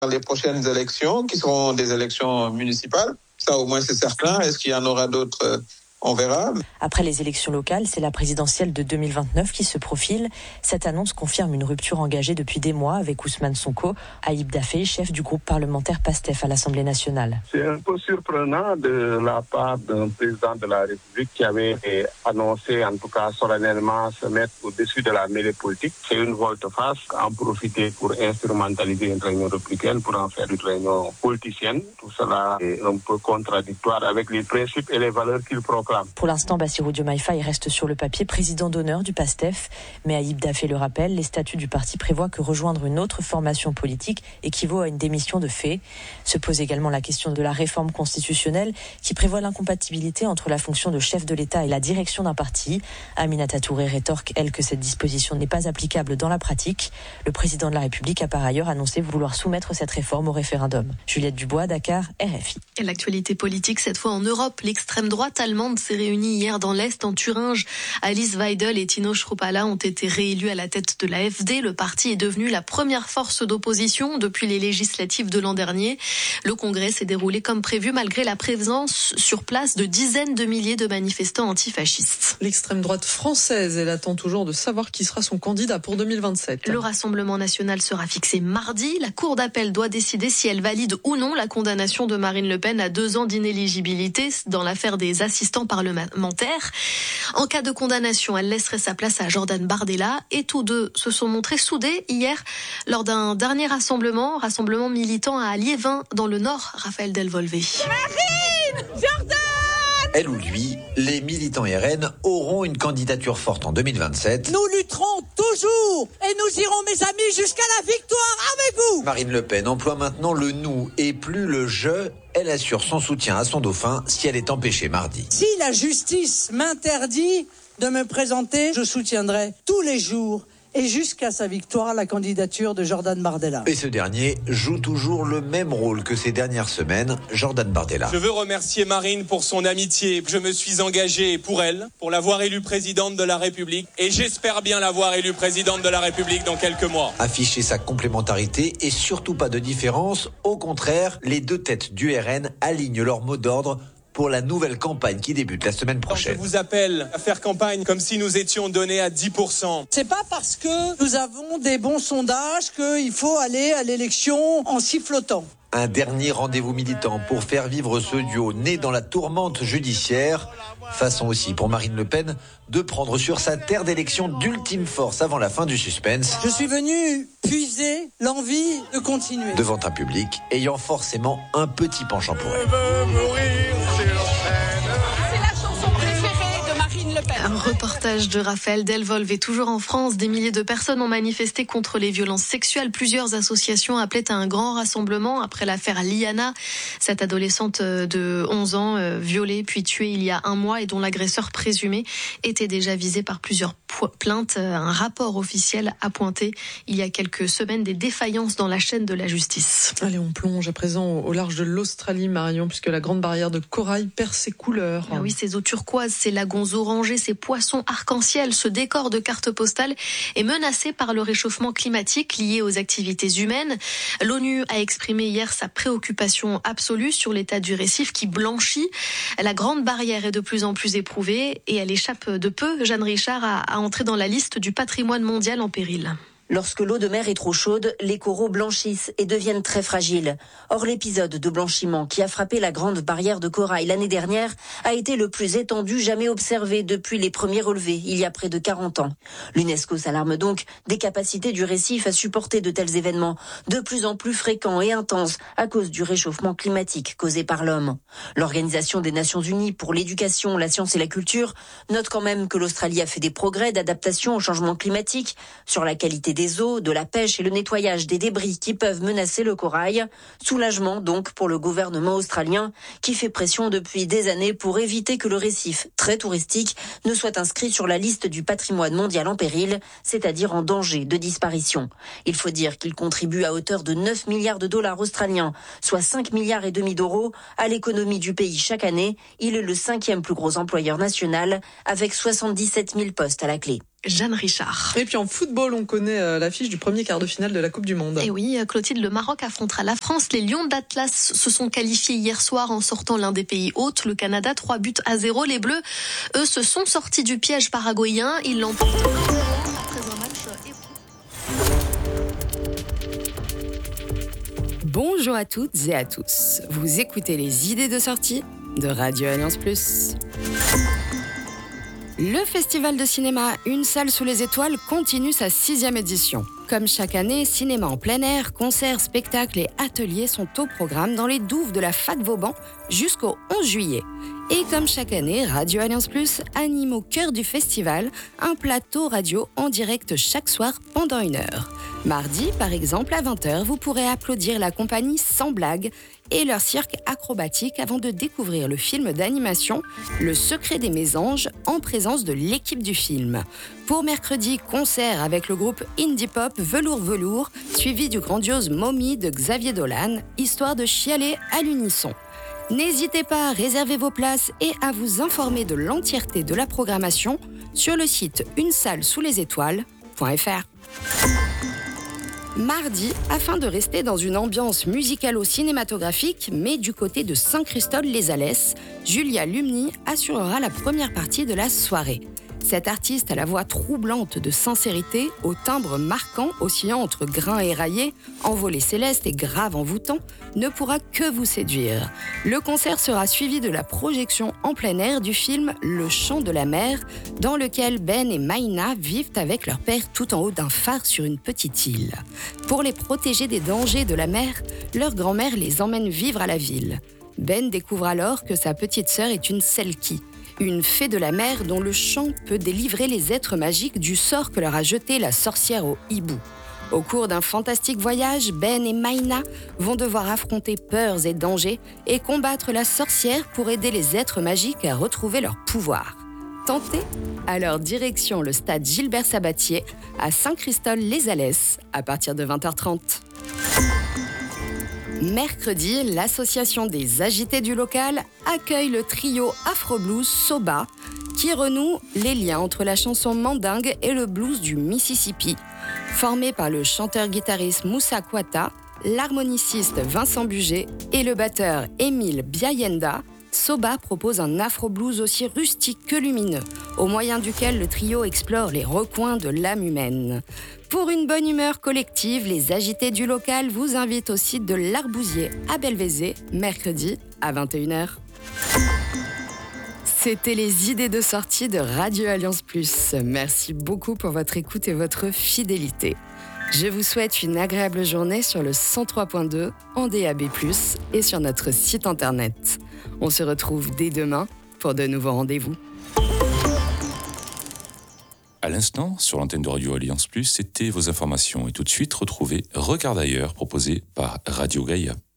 Les prochaines élections, qui seront des élections municipales, ça au moins c'est certain. Est-ce qu'il y en aura d'autres ? On verra. Après les élections locales, c'est la présidentielle de 2029 qui se profile. Cette annonce confirme une rupture engagée depuis des mois avec Ousmane Sonko, Ayib Daffé, chef du groupe parlementaire PASTEF à l'Assemblée nationale. C'est un peu surprenant de la part d'un président de la République qui avait annoncé, en tout cas solennellement, se mettre au-dessus de la mêlée politique. C'est une volte-face, en profiter pour instrumentaliser une réunion républicaine, pour en faire une réunion politicienne. Tout cela est un peu contradictoire avec les principes et les valeurs qu'il proclame. Pour l'instant, Bassirou Diomaye Faye reste sur le papier président d'honneur du PASTEF. Mais Ayib Daffé le rappelle, les statuts du parti prévoient que rejoindre une autre formation politique équivaut à une démission de fait. Se pose également la question de la réforme constitutionnelle qui prévoit l'incompatibilité entre la fonction de chef de l'État et la direction d'un parti. Aminata Touré rétorque, elle, que cette disposition n'est pas applicable dans la pratique. Le président de la République a par ailleurs annoncé vouloir soumettre cette réforme au référendum. Juliette Dubois, Dakar, RFI. Et l'actualité politique, cette fois en Europe, l'extrême droite allemande s'est réunie hier dans l'Est, en Thuringe. Alice Weidel et Tino Schruppala ont été réélus à la tête de l'AfD. Le parti est devenu la première force d'opposition depuis les législatives de l'an dernier. Le congrès s'est déroulé comme prévu malgré la présence sur place de dizaines de milliers de manifestants antifascistes. L'extrême droite française, elle attend toujours de savoir qui sera son candidat pour 2027. Le Rassemblement national sera fixé mardi. La Cour d'appel doit décider si elle valide ou non la condamnation de Marine Le Pen à 2 ans d'inéligibilité dans l'affaire des assistants parlementaires. En cas de condamnation, elle laisserait sa place à Jordan Bardella et tous deux se sont montrés soudés hier lors d'un dernier rassemblement militant à Liévin dans le Nord. Raphaël Delvolvé. Marine, Jordan, elle ou lui, les militants RN auront une candidature forte en 2027. Nous lutterons toujours et nous irons, mes amis, jusqu'à la victoire avec vous. Marine Le Pen emploie maintenant le nous et plus le je. Elle assure son soutien à son dauphin si elle est empêchée mardi. Si la justice m'interdit de me présenter, je soutiendrai tous les jours et jusqu'à sa victoire la candidature de Jordan Bardella. Et ce dernier joue toujours le même rôle que ces dernières semaines, Jordan Bardella. Je veux remercier Marine pour son amitié. Je me suis engagé pour elle, pour l'avoir élue présidente de la République et j'espère bien l'avoir élue présidente de la République dans quelques mois. Afficher sa complémentarité et surtout pas de différence. Au contraire, les deux têtes du RN alignent leur mot d'ordre pour la nouvelle campagne qui débute la semaine prochaine. Je vous appelle à faire campagne comme si nous étions donnés à 10%. C'est pas parce que nous avons des bons sondages qu'il faut aller à l'élection en sifflotant. Un dernier rendez-vous militant pour faire vivre ce duo né dans la tourmente judiciaire. Façon aussi pour Marine Le Pen de prendre sur sa terre d'élection d'ultime force avant la fin du suspense. Je suis venu puiser l'envie de continuer. Devant un public ayant forcément un petit penchant pour elle. Un reportage de Raphaël Delvolvé. Toujours en France, des milliers de personnes ont manifesté contre les violences sexuelles. Plusieurs associations appelaient à un grand rassemblement après l'affaire Liana, cette adolescente de 11 ans violée puis tuée il y a 1 mois et dont l'agresseur présumé était déjà visé par plusieurs plaintes. Un rapport officiel a pointé il y a quelques semaines des défaillances dans la chaîne de la justice. Allez, on plonge à présent au large de l'Australie, Marion, puisque la grande barrière de corail perd ses couleurs. Ah oui, ces eaux turquoises, ces lagons orangés, ces poissons arc-en-ciel, ce décor de carte postale est menacé par le réchauffement climatique lié aux activités humaines. L'ONU a exprimé hier sa préoccupation absolue sur l'état du récif qui blanchit. La grande barrière est de plus en plus éprouvée et elle échappe de peu. Jeanne Richard a entré dans la liste du patrimoine mondial en péril. Lorsque l'eau de mer est trop chaude, les coraux blanchissent et deviennent très fragiles. Or, l'épisode de blanchiment qui a frappé la grande barrière de corail l'année dernière a été le plus étendu jamais observé depuis les premiers relevés, il y a près de 40 ans. L'UNESCO s'alarme donc des capacités du récif à supporter de tels événements, de plus en plus fréquents et intenses à cause du réchauffement climatique causé par l'homme. L'Organisation des Nations Unies pour l'éducation, la science et la culture note quand même que l'Australie a fait des progrès d'adaptation au changement climatique sur la qualité des eaux, de la pêche et le nettoyage des débris qui peuvent menacer le corail. Soulagement donc pour le gouvernement australien qui fait pression depuis des années pour éviter que le récif, très touristique, ne soit inscrit sur la liste du patrimoine mondial en péril, c'est-à-dire en danger de disparition. Il faut dire qu'il contribue à hauteur de 9 milliards de dollars australiens, soit 5 milliards et demi d'euros à l'économie du pays chaque année. Il est le 5e plus gros employeur national avec 77 000 postes à la clé. Jeanne Richard. Et puis en football, on connaît l'affiche du premier quart de finale de la Coupe du Monde. Et oui, Clotilde, le Maroc affrontera la France. Les Lions d'Atlas se sont qualifiés hier soir en sortant l'un des pays hôtes, le Canada, 3-0. Les Bleus, eux, se sont sortis du piège paraguayen. Ils l'emportent 1-0 après un match éprouvant. Bonjour à toutes et à tous. Vous écoutez les idées de sortie de Radio Alliance Plus. Le festival de cinéma Une salle sous les étoiles continue sa 6e édition. Comme chaque année, cinéma en plein air, concerts, spectacles et ateliers sont au programme dans les douves de la Fac Vauban jusqu'au 11 juillet. Et comme chaque année, Radio Alliance Plus anime au cœur du festival un plateau radio en direct chaque soir pendant 1 heure. Mardi, par exemple, à 20h, vous pourrez applaudir la compagnie Sans Blague et leur cirque acrobatique avant de découvrir le film d'animation Le Secret des Mésanges en présence de l'équipe du film. Pour mercredi, concert avec le groupe indie pop Velours, suivi du grandiose Mommy de Xavier Dolan, histoire de chialer à l'unisson. N'hésitez pas à réserver vos places et à vous informer de l'entièreté de la programmation sur le site unesallessouslesétoiles.fr. Mardi, afin de rester dans une ambiance musicalo-cinématographique, mais du côté de Saint-Christol-les-Alès, Julia Lumni assurera la première partie de la soirée. Cette artiste à la voix troublante de sincérité, au timbre marquant oscillant entre grain éraillé, envolé céleste et grave envoûtant, ne pourra que vous séduire. Le concert sera suivi de la projection en plein air du film Le Chant de la mer, dans lequel Ben et Maïna vivent avec leur père tout en haut d'un phare sur une petite île. Pour les protéger des dangers de la mer, leur grand-mère les emmène vivre à la ville. Ben découvre alors que sa petite sœur est une Selkie, une fée de la mer dont le chant peut délivrer les êtres magiques du sort que leur a jeté la sorcière au hibou. Au cours d'un fantastique voyage, Ben et Maïna vont devoir affronter peurs et dangers et combattre la sorcière pour aider les êtres magiques à retrouver leur pouvoir. Tenté ? Alors direction le stade Gilbert Sabatier à Saint-Christol-les-Alès à partir de 20h30. Mercredi, l'association des agités du local accueille le trio Afro-Blues Soba qui renoue les liens entre la chanson mandingue et le blues du Mississippi. Formé par le chanteur-guitariste Moussa Kouata, l'harmoniciste Vincent Buget et le batteur Émile Biayenda, Soba propose un afro-blues aussi rustique que lumineux, au moyen duquel le trio explore les recoins de l'âme humaine. Pour une bonne humeur collective, les agités du local vous invitent au site de l'Arbousier à Belvézé, mercredi à 21h. C'était les idées de sortie de Radio Alliance Plus. Merci beaucoup pour votre écoute et votre fidélité. Je vous souhaite une agréable journée sur le 103.2 en DAB+, et sur notre site internet. On se retrouve dès demain pour de nouveaux rendez-vous. À l'instant, sur l'antenne de Radio Alliance Plus, c'était vos informations. Et tout de suite, retrouvez Regarde ailleurs, proposé par Radio Gaïa.